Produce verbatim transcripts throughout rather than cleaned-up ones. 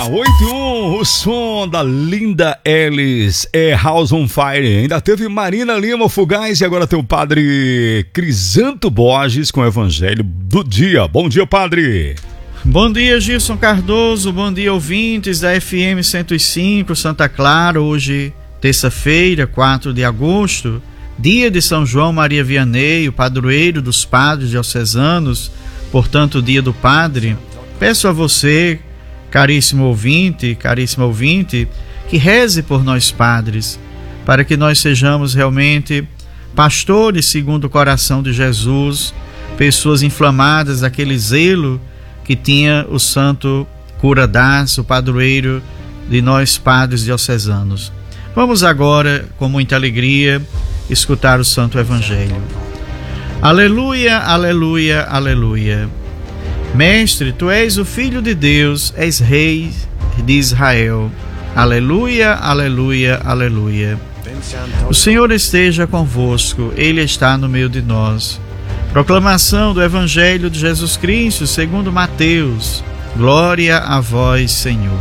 oito e um, o som da Linda Ellis é House on Fire. Ainda teve Marina Lima Fugaz e agora tem o padre Crisanto Borges com o Evangelho do Dia. Bom dia, padre. Bom dia, Gilson Cardoso. Bom dia, ouvintes da F M cento e cinco Santa Clara. Hoje, terça-feira, quatro de agosto, dia de São João Maria Vianney, o padroeiro dos padres diocesanos, portanto, dia do padre. Peço a você, caríssimo ouvinte, caríssimo ouvinte, que reze por nós padres, para que nós sejamos realmente pastores segundo o coração de Jesus, pessoas inflamadas daquele zelo que tinha o santo cura das, o padroeiro de nós padres diocesanos. Vamos agora, com muita alegria, escutar o Santo Evangelho. Aleluia, aleluia, aleluia. Mestre, tu és o Filho de Deus, és Rei de Israel. Aleluia, aleluia, aleluia. O Senhor esteja convosco, Ele está no meio de nós. Proclamação do Evangelho de Jesus Cristo segundo Mateus. Glória a vós, Senhor.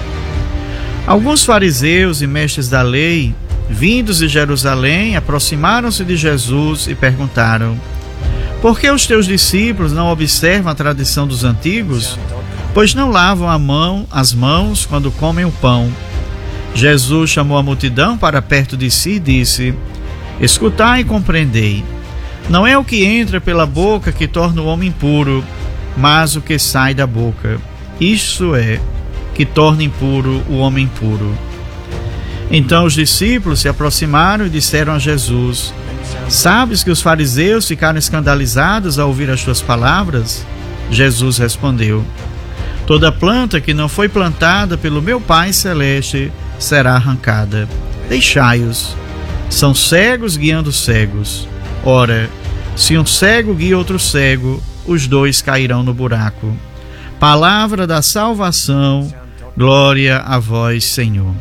Alguns fariseus e mestres da lei, vindos de Jerusalém, aproximaram-se de Jesus e perguntaram: por que os teus discípulos não observam a tradição dos antigos, pois não lavam a mão, as mãos quando comem o pão? Jesus chamou a multidão para perto de si e disse: escutai e compreendei. Não é o que entra pela boca que torna o homem impuro, mas o que sai da boca. Isto é, que torna impuro o homem puro. Então os discípulos se aproximaram e disseram a Jesus: sabes que os fariseus ficaram escandalizados ao ouvir as tuas palavras? Jesus respondeu: toda planta que não foi plantada pelo meu Pai Celeste será arrancada. Deixai-os. São cegos guiando cegos. Ora, se um cego guia outro cego, os dois cairão no buraco. Palavra da salvação. Glória a vós, Senhor.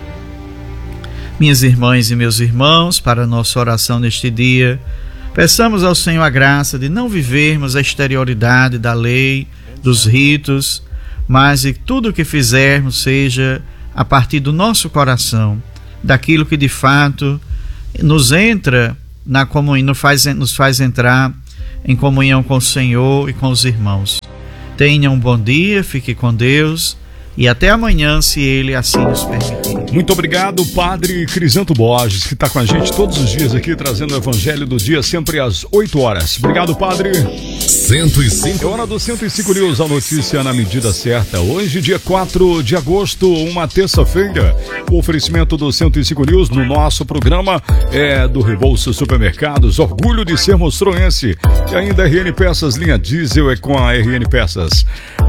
Minhas irmãs e meus irmãos, para a nossa oração neste dia, peçamos ao Senhor a graça de não vivermos a exterioridade da lei, dos ritos, mas que tudo o que fizermos seja a partir do nosso coração, daquilo que de fato nos entra na comunhão, nos faz, nos faz entrar em comunhão com o Senhor e com os irmãos. Tenha um bom dia, fique com Deus e até amanhã, se Ele assim nos permitir. Muito obrigado, padre Crisanto Borges, que está com a gente todos os dias aqui, trazendo o Evangelho do Dia, sempre às oito horas. Obrigado, padre. cento e cinco. É hora do cento e cinco News, a notícia na medida certa. Hoje, dia quatro de agosto, uma terça-feira. O oferecimento do cento e cinco News no nosso programa é do Rebouças Supermercados, orgulho de ser mostroense. E ainda R N Peças, linha diesel é com a R N Peças.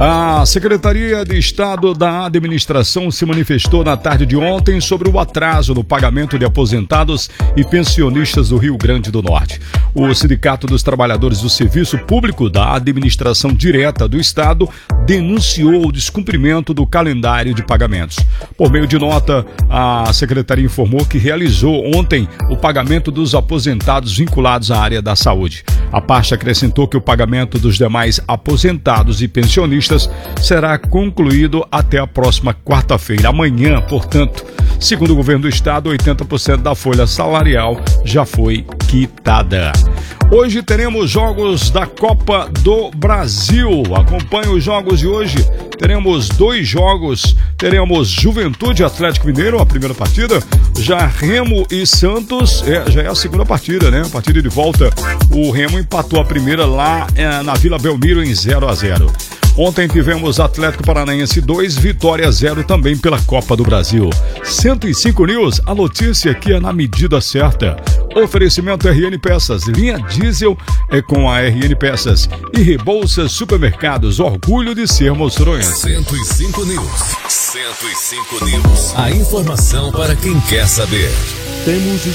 A Secretaria de Estado da Administração se manifestou na tarde de ontem sobre o atraso no pagamento de aposentados e pensionistas do Rio Grande do Norte. O Sindicato dos Trabalhadores do Serviço Público da Administração Direta do Estado denunciou o descumprimento do calendário de pagamentos. Por meio de nota, a Secretaria informou que realizou ontem o pagamento dos aposentados vinculados à área da saúde. A pasta acrescentou que o pagamento dos demais aposentados e pensionistas será concluído até a próxima quarta-feira. Amanhã, portanto, segundo o governo do estado, oitenta por cento da folha salarial já foi quitada. Hoje teremos jogos da Copa do Brasil. Acompanhe os jogos de hoje. Teremos dois jogos. Teremos Juventude Atlético Mineiro, a primeira partida. Já Remo e Santos, é, já é a segunda partida, né? A partida de volta. O Remo empatou a primeira lá é, na Vila Belmiro em zero a zero. Ontem tivemos Atlético Paranaense dois, Vitória zero também pela Copa do Brasil. cento e cinco News, a notícia aqui é na medida certa. Oferecimento R N Peças, linha diesel é com a R N Peças. E Rebouças Supermercados, orgulho de ser mostroense. cento e cinco News. cento e cinco News. A informação para quem quer saber. Temos